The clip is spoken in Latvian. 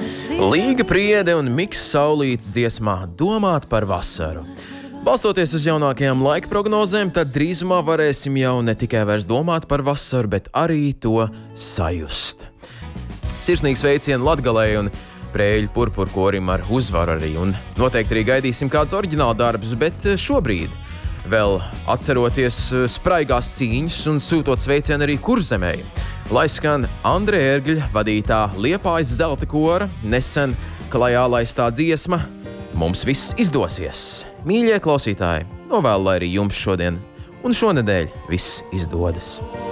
Līga Priede un Miks Saulīts dziesmā Domāt par vasaru. Balstoties uz jaunākajām laika prognozēm, tad drīzumā varēsim jau ne tikai vairs domāt par vasaru, bet arī to sajust. Sirsnīgs veiciens Latgalei un Prēļu purpurkorim ar uzvaru arī, un noteikti arī gaidīsim kādus oriģinālu darbus, bet šobrīd, vēl atceroties spraigās cīņas un sūtot sveicienu arī Kurzemei, lai skan Andre Ērgļa vadītā Liepājas zelta kora nesen klajā laistā dziesma Mums viss izdosies. Mīļie klausītāji, novēlu, lai arī jums šodien un šonedēļ viss izdodas.